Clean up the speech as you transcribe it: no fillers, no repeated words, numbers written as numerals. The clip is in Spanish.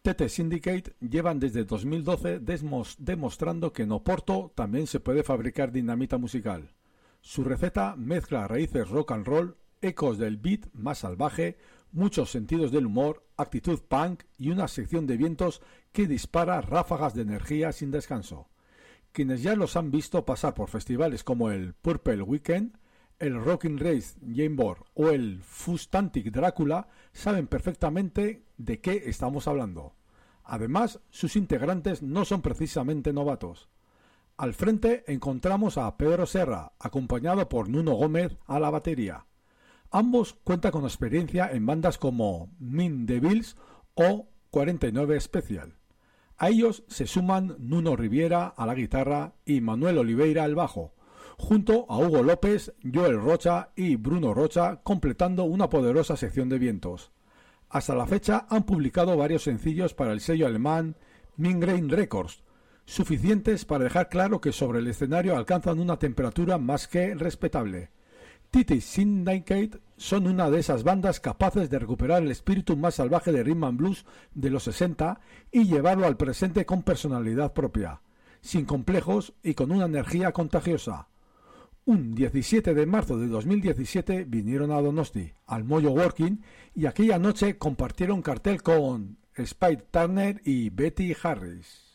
TT Syndicate llevan desde 2012 demostrando que en Oporto también se puede fabricar dinamita musical. Su receta mezcla raíces rock and roll, ecos del beat más salvaje, muchos sentidos del humor, actitud punk y una sección de vientos que dispara ráfagas de energía sin descanso. Quienes ya los han visto pasar por festivales como el Purple Weekend, el Rockin' Race Jamboree o el Fustantic Drácula saben perfectamente de qué estamos hablando. Además, sus integrantes no son precisamente novatos. Al frente encontramos a Pedro Serra, acompañado por Nuno Gómez a la batería. Ambos cuentan con experiencia en bandas como Mean Devils o 49 Special. A ellos se suman Nuno Riviera a la guitarra y Manuel Oliveira al bajo, junto a Hugo López, Joel Rocha y Bruno Rocha, completando una poderosa sección de vientos. Hasta la fecha han publicado varios sencillos para el sello alemán Mingrain Records, suficientes para dejar claro que sobre el escenario alcanzan una temperatura más que respetable. TT Syndicate son una de esas bandas capaces de recuperar el espíritu más salvaje de rhythm and blues de los 60 y llevarlo al presente con personalidad propia, sin complejos y con una energía contagiosa. Un 17 de marzo de 2017 vinieron a Donosti, al Mojo Working, y aquella noche compartieron cartel con Spike Turner y Betty Harris.